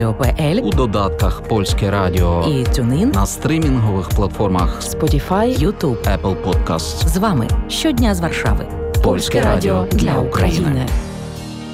у додатках «Польське радіо» і TuneIn на стримінгових платформах Spotify, YouTube, Apple Podcasts. З вами щодня з Варшави. «Польське радіо» для України.